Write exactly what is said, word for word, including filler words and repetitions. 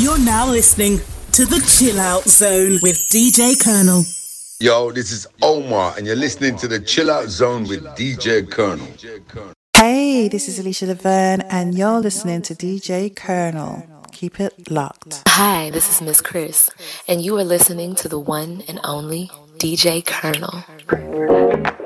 You're now listening to the Chill Out Zone with D J Colonel. Yo, this is Omar, and you're listening to the Chill Out Zone with D J Colonel. Hey, this is Alicia Laverne, and you're listening to D J Colonel. Keep it locked. Hi, this is Miss Chris, and you are listening to the one and only D J Colonel.